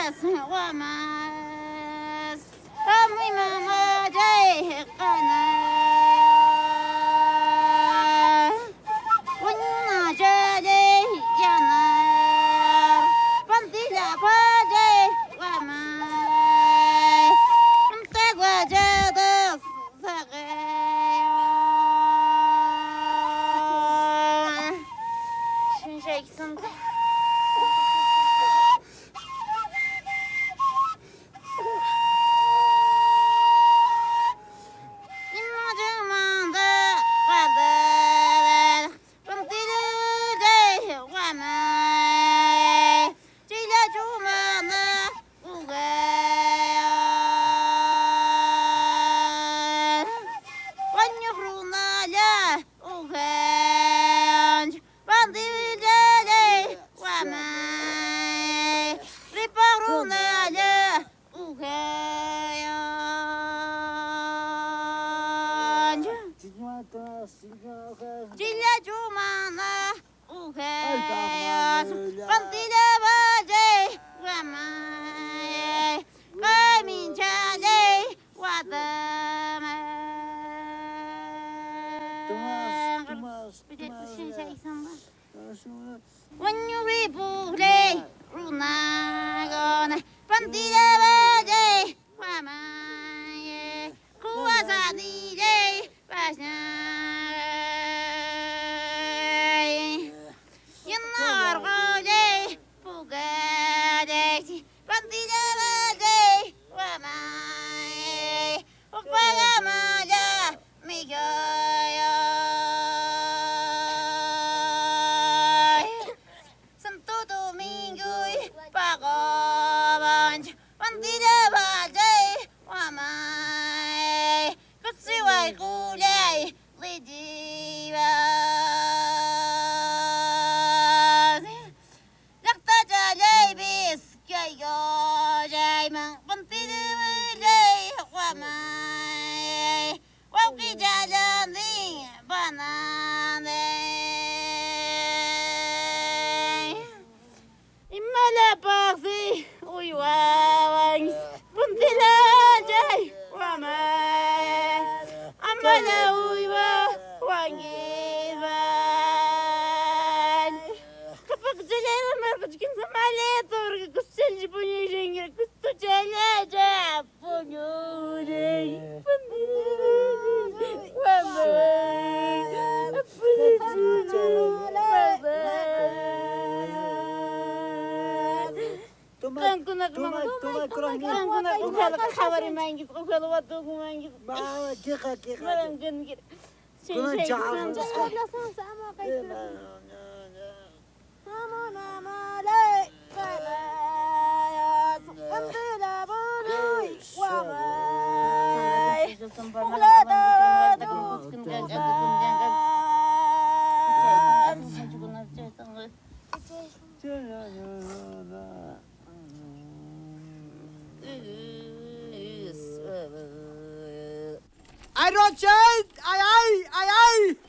وماس رمي ما جاي قنا ونا جاي يا نار بنتي لا باجي وما انت وجد صغير شن شيكسن Cilla Jumana Uheas Pantilla Valle Ramay Kamin Chale Wadama When you replay Runagon Pantilla Valle Ramay Kuasani Pasna Ay Rothschild! Ay!